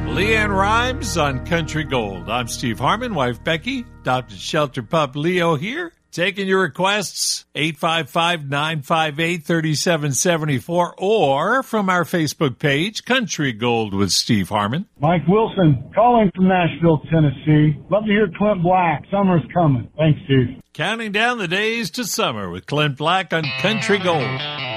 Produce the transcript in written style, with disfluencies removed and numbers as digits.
Leanne Rhymes on Country Gold. I'm Steve Harmon, wife Becky, adopted shelter pup Leo here. Taking your requests, 855-958-3774, or from our Facebook page, Country Gold with Steve Harmon. Mike Wilson, calling from Nashville, Tennessee. Love to hear Clint Black. Summer's coming. Thanks, Steve. Counting down the days to summer with Clint Black on Country Gold.